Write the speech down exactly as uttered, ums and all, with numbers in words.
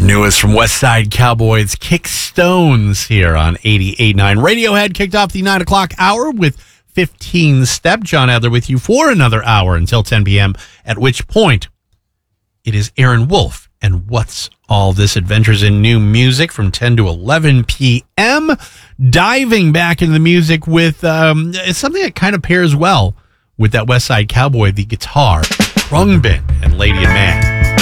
Newest from West Side Cowboys, Kick Stones here on eighty-eight point nine. Radiohead kicked off the nine o'clock hour with fifteen Step. John Adler with you for another hour until ten p.m., at which point it is Aaron Wolf and What's All This Adventures in New Music from ten to eleven p.m. Diving back into the music with um, something that kind of pairs well with that West Side Cowboy, the guitar, Khruangbin, and Lady and Man.